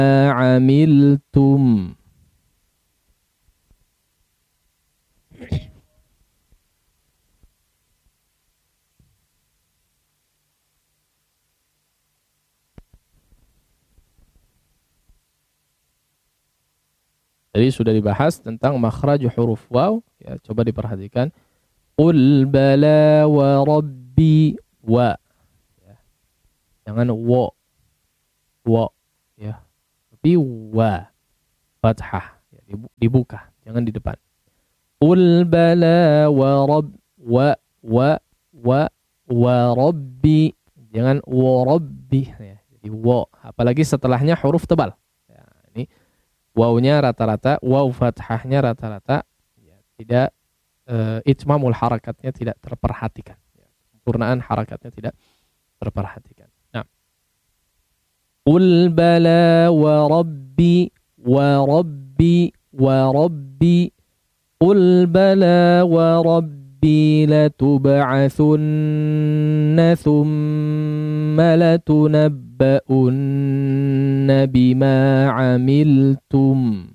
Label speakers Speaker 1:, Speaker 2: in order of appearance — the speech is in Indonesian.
Speaker 1: amiltum. Jadi sudah dibahas tentang makhraj huruf waw, ya, coba diperhatikan. Qul bala wa rabbi wa, ya. Jangan wa, ya. Tapi wa, fathah, ya, dibuka, jangan di depan. Qul bala wa rabb wa rabbi, jangan wa rabbi, ya. Jadi wa, apalagi setelahnya huruf tebal. Ya, ini wawnya rata-rata, waw fathahnya rata-rata, ya, tidak itmamul harakatnya tidak terperhatikan, ya, sempurnaan harakatnya tidak terperhatikan. Nah, qul bala wa rabbi qul bala wa rabbi latub'atsunna thumma latunabba'unna bima 'amiltum.